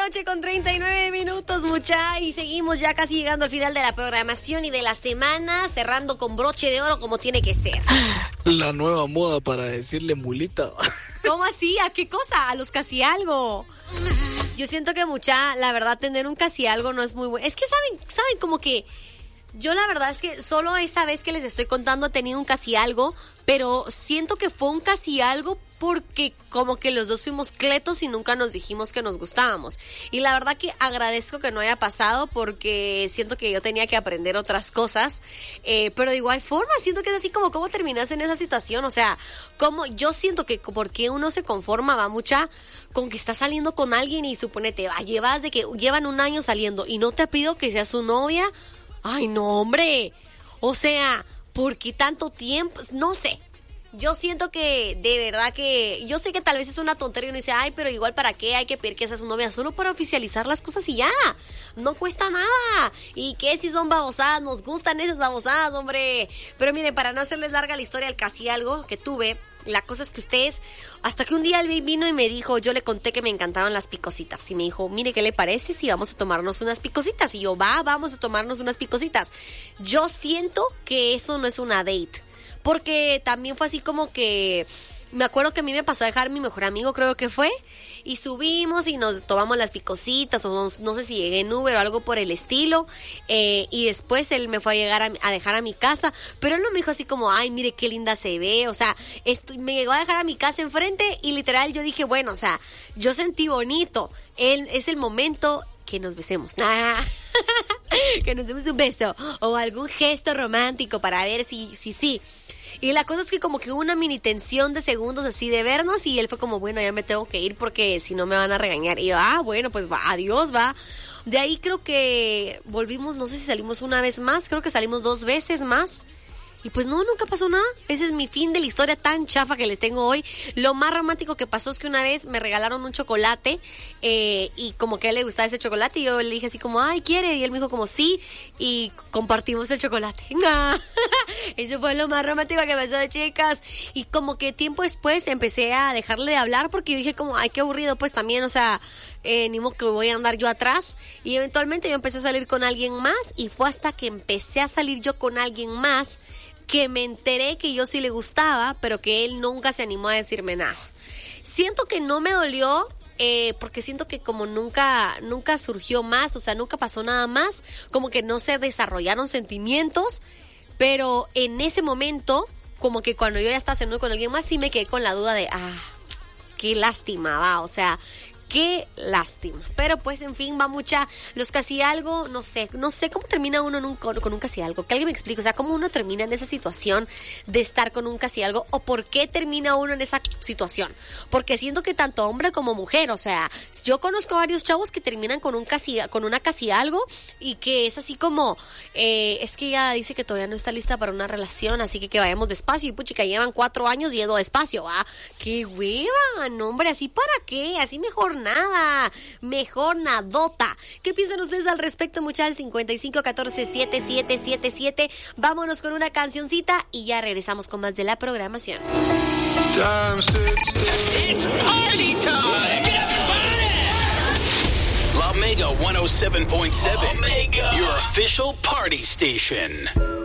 noche con 39 minutos, mucha. Y seguimos ya casi llegando al final de la programación y de la semana, cerrando con broche de oro como tiene que ser. La nueva moda para decirle mulita. ¿Cómo así? ¿A qué cosa? A los casi algo. Yo siento que mucha, la verdad, tener un casi algo no es muy bueno. Es que saben como que yo la verdad es que solo esa vez que les estoy contando he tenido un casi algo, pero siento que fue un casi algo porque como que los dos fuimos cletos y nunca nos dijimos que nos gustábamos. Y la verdad que agradezco que no haya pasado porque siento que yo tenía que aprender otras cosas. Pero de igual forma, siento que es así como cómo terminas en esa situación. O sea, como yo siento que porque uno se conforma, va mucha con que está saliendo con alguien y suponete, llevas de que llevan un año saliendo y no te pido que seas su novia. Ay, no, hombre. O sea, ¿por qué tanto tiempo? No sé. Yo siento que de verdad que yo sé que tal vez es una tontería y uno dice, ay, pero igual para qué hay que pedir que sea su novia, solo para oficializar las cosas y ya, no cuesta nada. Y que si son babosadas, nos gustan esas babosadas, hombre. Pero miren, para no hacerles larga la historia del casi algo que tuve, la cosa es que ustedes, hasta que un día él vino y me dijo, yo le conté que me encantaban las picositas y me dijo, mire, ¿qué le parece si vamos a tomarnos unas picositas? Y yo, vamos a tomarnos unas picositas. Yo siento que eso no es una date. Porque también fue así como que, me acuerdo que a mí me pasó a dejar mi mejor amigo, creo que fue, y subimos y nos tomamos las picositas, o no sé si llegué en Uber o algo por el estilo, y después él me fue a llegar a dejar a mi casa, pero él no me dijo así como, ay, mire qué linda se ve, o sea, me llegó a dejar a mi casa enfrente y literal yo dije, bueno, o sea, yo sentí bonito, es el momento que nos besemos, que nos demos un beso, o algún gesto romántico para ver si. Y la cosa es que como que hubo una mini tensión de segundos así de vernos y él fue como, bueno, ya me tengo que ir porque si no me van a regañar. Y yo, bueno, pues va, adiós, va. De ahí creo que volvimos, no sé si salimos una vez más, creo que salimos 2 veces más. Y pues no, nunca pasó nada. Ese es mi fin de la historia tan chafa que les tengo hoy. Lo más romántico que pasó es que una vez me regalaron un chocolate y como que a él le gustaba ese chocolate y yo le dije así como, ay, ¿quiere? Y él me dijo como, sí, y compartimos el chocolate. Eso fue lo más romántico que pasó, chicas. Y como que tiempo después empecé a dejarle de hablar porque yo dije como, ay, qué aburrido, pues también, o sea, ni modo que voy a andar yo atrás. Y eventualmente yo empecé a salir con alguien más y fue hasta que empecé a salir yo con alguien más que me enteré que yo sí le gustaba, pero que él nunca se animó a decirme nada. Siento que no me dolió, porque siento que como nunca surgió más, o sea, nunca pasó nada más, como que no se desarrollaron sentimientos, pero en ese momento, como que cuando yo ya estaba saliendo con alguien más, sí me quedé con la duda de, qué lástima, va, o sea, qué lástima. Pero pues en fin, va mucha, los casi algo, no sé cómo termina uno con un casi algo, que alguien me explique, o sea, cómo uno termina en esa situación de estar con un casi algo, o por qué termina uno en esa situación, porque siento que tanto hombre como mujer, o sea, yo conozco varios chavos que terminan con una casi algo, y que es así como, es que ella dice que todavía no está lista para una relación, así que vayamos despacio, y puchica, llevan 4 años yendo despacio, qué hueva, no hombre, así para qué, así mejor nada, mejor nadota. ¿Qué piensan ustedes al respecto, muchachos? 5514-7777. Vámonos con una cancioncita y ya regresamos con más de la programación. It's party time! La Mega 107.7, your official party station.